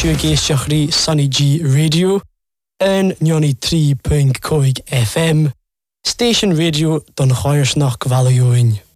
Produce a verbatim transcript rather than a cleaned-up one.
siw géisteach rí Sunny G Radio yn nioni tri pwynt coig F M, Station Radio don Choirsnach Valioin.